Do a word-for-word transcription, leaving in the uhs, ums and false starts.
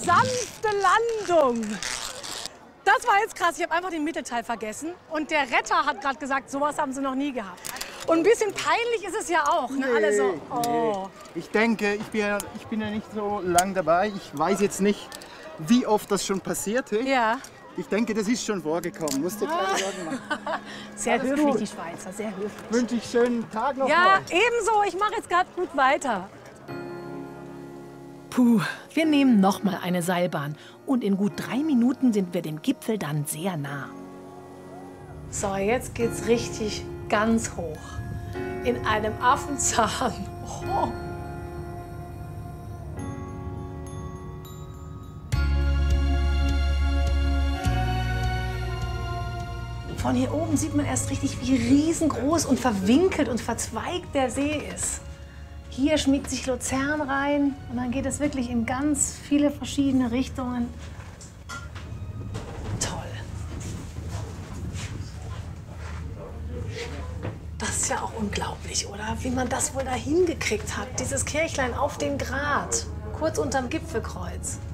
sanfte Landung. Das war jetzt krass. Ich habe einfach den Mittelteil vergessen. Und der Retter hat gerade gesagt, sowas haben sie noch nie gehabt. Und ein bisschen peinlich ist es ja auch. Ne? Nee, Alle so, oh. nee. Ich denke, ich bin, ja, ich bin ja nicht so lang dabei. Ich weiß jetzt nicht, wie oft das schon passierte. Ja. Ich denke, das ist schon vorgekommen. Musst du keine Sorgen machen. Sehr Alles höflich, gut. die Schweizer, sehr höflich. Wünsche ich schönen Tag noch. Ja, mal. ebenso. Ich mache jetzt gerade gut weiter. Puh, wir nehmen noch mal eine Seilbahn. Und in gut drei Minuten sind wir dem Gipfel dann sehr nah. So, jetzt geht's richtig ganz hoch. In einem Affenzahn. Oh. Von hier oben sieht man erst richtig, wie riesengroß und verwinkelt und verzweigt der See ist. Hier schmiegt sich Luzern rein und dann geht es wirklich in ganz viele verschiedene Richtungen. Toll. Das ist ja auch unglaublich, oder? Wie man das wohl da hingekriegt hat. Dieses Kirchlein auf dem Grat, kurz unterm Gipfelkreuz.